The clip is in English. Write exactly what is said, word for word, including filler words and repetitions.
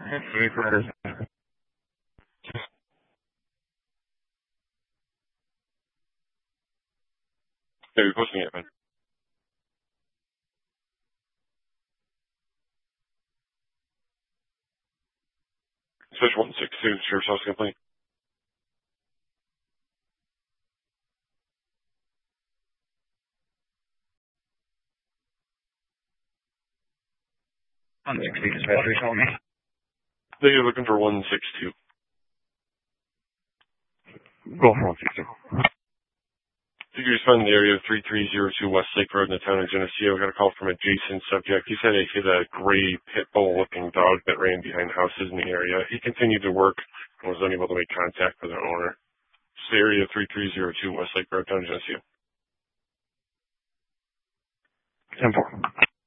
Hey, Fred. Yeah, you're posting it, man. Switch one six two, Sheriff's House complaint. one sixty dispatcher, tell me. They are looking for one six two. Go for one sixty. If you could respond in the area of three three zero two West Lake Road in the town of Geneseo. We got a call from a Jason subject. He said he hit a gray pit bull looking dog that ran behind houses in the area. He continued to work and was unable to make contact with the owner. It's the area three three zero two West Lake Road, town of Geneseo. ten four.